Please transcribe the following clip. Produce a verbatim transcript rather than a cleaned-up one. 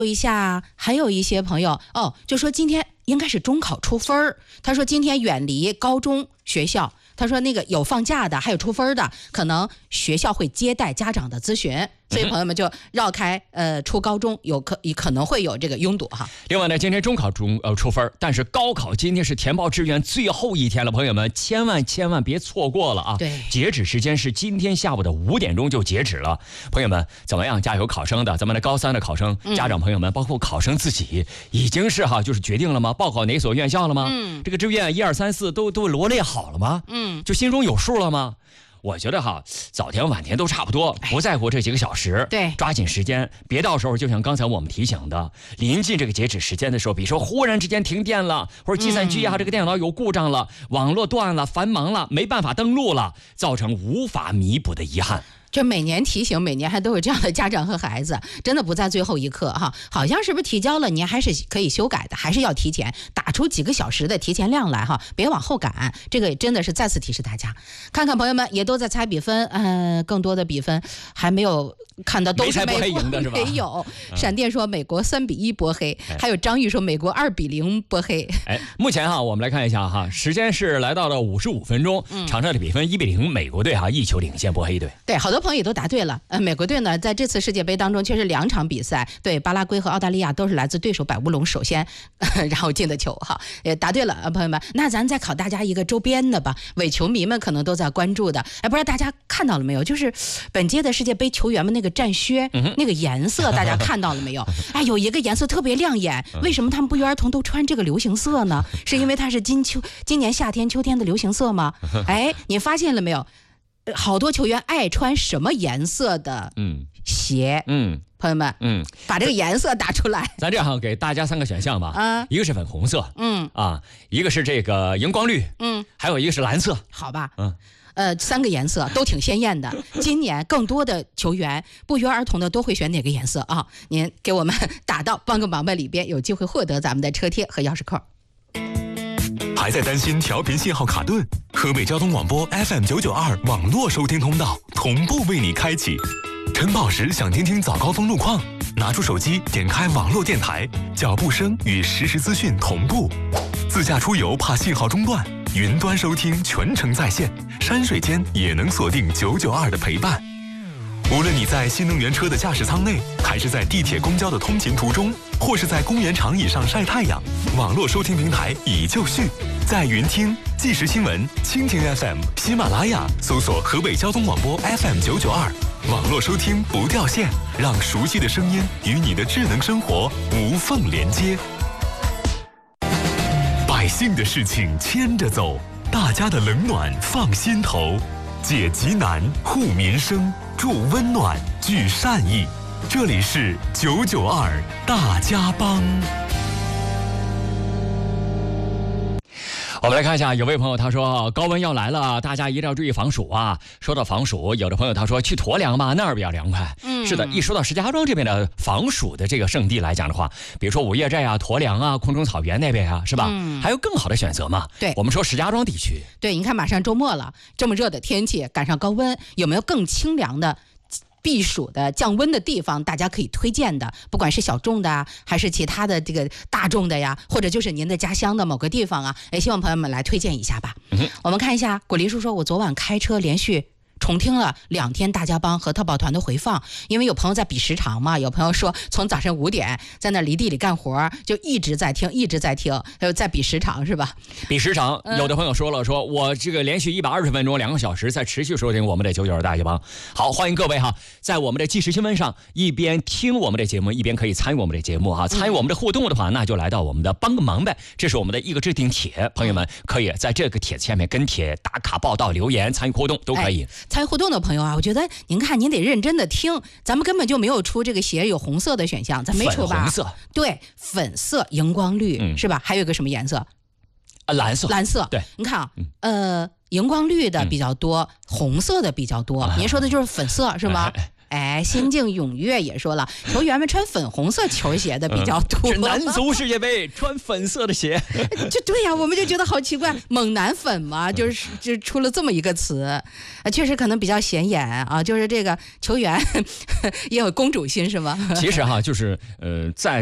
一下，还有一些朋友哦，就说今天应该是中考出分儿。他说今天远离高中学校，他说那个有放假的，还有出分的，可能学校会接待家长的咨询。所以朋友们就绕开呃初高中有可可能会有这个拥堵哈。 另外呢，今天中考中呃出分，但是高考今天是填报志愿最后一天了，朋友们千万千万别错过了啊！ 对， 截止时间是今天下午的五点钟就截止了。朋友们怎么样？加油考生的，咱们的高三的考生、嗯、家长朋友们，包括考生自己，已经是哈就是决定了吗？报考哪所院校了吗？嗯，这个志愿一二三四都都罗列好了吗？嗯，就心中有数了吗？我觉得哈，早填晚填都差不多，不在乎这几个小时， 对， 抓紧时间，别到时候就像刚才我们提醒的，临近这个截止时间的时候，比如说忽然之间停电了，或者计算机啊、嗯、这个电脑有故障了，网络断了，繁忙了，没办法登录了，造成无法弥补的遗憾。 这每年提醒，每年还都有这样的家长和孩子，真的不在最后一刻哈。好像是不是提交了，您还是可以修改的，还是要提前打出几个小时的提前量来哈，别往后赶。这个真的是再次提示大家，看看朋友们也都在猜比分，呃，更多的比分还没有看到，都是美国赢的是吧？ 没有。闪电说美国三比一波黑，还有张玉说美国二比零波黑。 哎，目前哈，我们来看一下哈，时间是来到了五十五分钟，嗯、场上的比分一比零，美国队哈一球领先波黑队。 对，好多朋友也都答对了。呃，美国队呢，在这次世界杯当中，确实两场比赛，对巴拉圭和澳大利亚都是来自对手摆乌龙，首先，然后进的球哈，也答对了啊，朋友们。那咱再考大家一个周边的吧，伪球迷们可能都在关注的，哎，不知道大家看到了没有？就是本届的世界杯球员们那个战靴，嗯、那个颜色，大家看到了没有？哎，有一个颜色特别亮眼，为什么他们不约而同都穿这个流行色呢？是因为它是今秋今年夏天秋天的流行色吗？哎，你发现了没有？好多球员爱穿什么颜色的鞋？嗯，朋友们，嗯，把这个颜色打出来。 咱这样给大家三个选项吧，啊，一个是粉红色， 嗯， 啊，一个是这个荧光绿， 嗯， 还有一个是蓝色， 好吧，嗯。呃，三个颜色都挺鲜艳的。今年更多的球员不约而同的都会选哪个颜色啊？您给我们打到帮个忙吧里边，有机会获得咱们的车贴和钥匙扣。 还在担心调频信号卡顿？河北交通广播 F M 九九二网络收听通道同步为你开启。晨跑时想听听早高峰路况，拿出手机点开网络电台，脚步声与实时资讯同步。自驾出游怕信号中断，云端收听全程在线，山水间也能锁定九九二的陪伴。无论你在新能源车的驾驶舱内，还是在地铁公交的通勤途中，或是在公园长椅上晒太阳，网络收听平台已就绪。在云听、即时新闻、蜻蜓 F M、喜马拉雅搜索河北交通广播 F M 九九二，网络收听不掉线，让熟悉的声音与你的智能生活无缝连接。百姓的事情牵着走，大家的冷暖放心头，解急难、护民生、助温暖、聚善意。这里是九九二大家帮。 我们来看一下，有位朋友他说高温要来了，大家一定要注意防暑啊。说到防暑，有的朋友他说去驮凉吧，那儿比较凉快。嗯，是的，一说到石家庄这边的防暑的这个圣地来讲的话，比如说五叶寨啊、驮凉啊、空中草原那边啊，是吧？嗯，还有更好的选择嘛？ 对， 我们说石家庄地区， 对，你看马上周末了，这么热的天气，赶上高温，有没有更清凉的避暑的降温的地方，大家可以推荐的，不管是小众的还是其他的这个大众的呀，或者就是您的家乡的某个地方啊，也希望朋友们来推荐一下吧。嗯、我们看一下，果梨叔说，我昨晚开车连续重听了两天大家帮和特宝团的回放，因为有朋友在比时长嘛，有朋友说从早上五点在那犁地里干活，就一直在听一直在听，还有在比时长是吧？ 比时长，有的朋友说了，说我这个连续一百二十分钟两个小时在持续收听我们的九九二大家帮。好，欢迎各位哈，在我们的即时新闻上一边听我们的节目，一边可以参与我们的节目哈。参与我们的互动的话，那就来到我们的帮个忙呗，这是我们的一个置顶帖，朋友们可以在这个帖子下面跟帖打卡报道留言参与互动都可以。 哎，参与互动的朋友啊，我觉得您看您得认真的听，咱们根本就没有出这个鞋有红色的选项，咱没出吧？ 粉红色， 对，粉色、荧光绿、嗯、是吧？还有一个什么颜色？ 啊，蓝色。 蓝色， 对， 你看啊，嗯、呃，荧光绿的比较多，嗯、红色的比较多。您说的就是粉色是吗？ 哎，心境踊跃也说了，球员们穿粉红色球鞋的比较多。 是男足世界杯穿粉色的鞋， 就对呀、啊，我们就觉得好奇怪，猛男粉嘛，就是就出了这么一个词，啊，确实可能比较显眼啊，就是这个球员也有公主心是吗？ 其实哈，就是呃，在